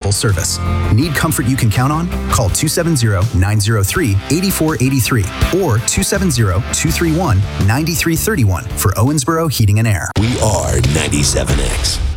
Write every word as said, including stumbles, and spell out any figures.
reliable service. Need comfort you can count on? Call two seven zero, nine zero three, eight four eight three or two seven zero, two three one, nine three three one for Owensboro Heating and Air. We are ninety-seven X.